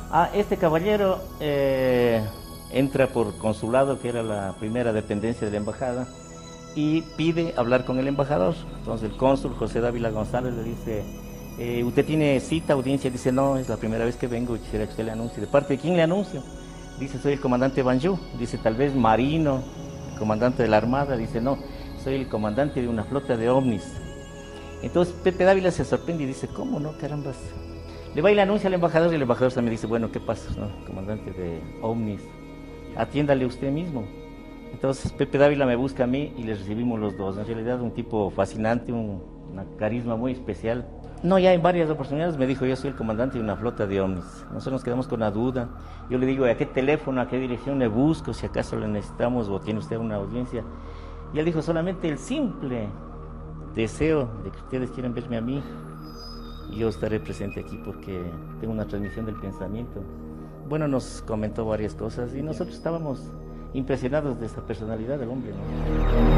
Este caballero entra por consulado, que era la primera dependencia de la embajada, y pide hablar con el embajador. Entonces el cónsul José Dávila González le dice, ¿usted tiene cita, audiencia? Dice, no, es la primera vez que vengo y quisiera que usted le anuncie. ¿De parte de quién le anuncio? Dice, soy el comandante Banjou. Dice, tal vez Marino, el comandante de la Armada. Dice, no, soy el comandante de una flota de ovnis. Entonces Pepe Dávila se sorprende y dice, ¿cómo no, carambas? Le va y le anuncia al embajador y el embajador también dice, bueno, ¿qué pasa, no? Comandante de ovnis, atiéndale usted mismo. Entonces Pepe Dávila me busca a mí y les recibimos los dos. En realidad un tipo fascinante, una carisma muy especial. No, ya en varias oportunidades me dijo, yo soy el comandante de una flota de ovnis. Nosotros nos quedamos con la duda. Yo le digo, ¿a qué teléfono, a qué dirección le busco, si acaso le necesitamos o tiene usted una audiencia? Y él dijo, solamente el simple deseo de que ustedes quieran verme a mí, y yo estaré presente aquí porque tengo una transmisión del pensamiento. Bueno, nos comentó varias cosas y nosotros estábamos impresionados de esa personalidad del hombre, ¿no?